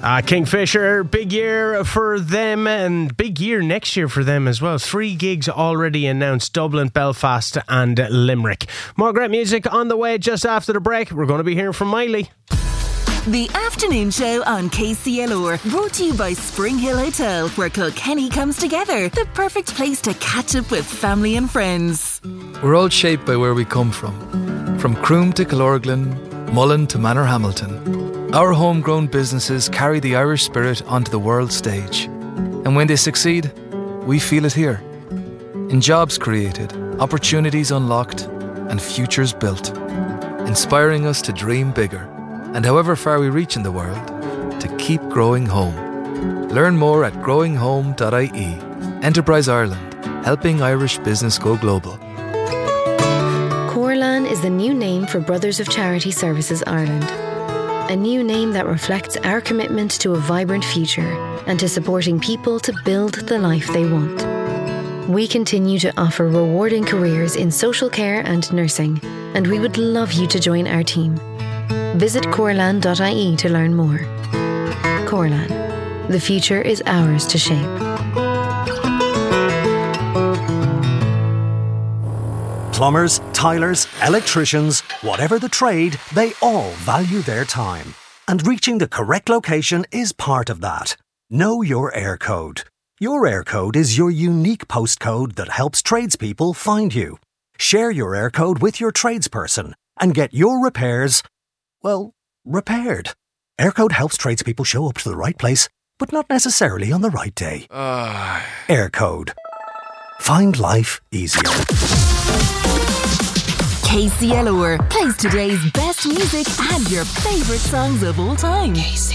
Kingfisher, big year for them and big year next year for them as well. 3 gigs already announced: Dublin, Belfast and Limerick. More great music on the way just after the break. We're going to be hearing from Miley. The afternoon show on KCLR, brought to you by Spring Hill Hotel, where Kilkenny comes together. The perfect place to catch up with family and friends. We're all shaped by where we come from Croom to Killorglin, Mullen to Manorhamilton. Our homegrown businesses carry the Irish spirit onto the world stage. And when they succeed, we feel it here. In jobs created, opportunities unlocked, and futures built. Inspiring us to dream bigger, and however far we reach in the world, to keep growing home. Learn more at growinghome.ie. Enterprise Ireland, helping Irish business go global. Corlan is the new name for Brothers of Charity Services Ireland. A new name that reflects our commitment to a vibrant future and to supporting people to build the life they want. We continue to offer rewarding careers in social care and nursing, and we would love you to join our team. Visit corlan.ie to learn more. Corlan. The future is ours to shape. Plumbers, tilers, electricians, whatever the trade, they all value their time. And reaching the correct location is part of that. Know your air code. Your air code is your unique postcode that helps tradespeople find you. Share your air code with your tradesperson and get your repairs, well, repaired. Air code helps tradespeople show up to the right place, but not necessarily on the right day. Air code. Find life easier. KCLR plays today's best music and your favourite songs of all time.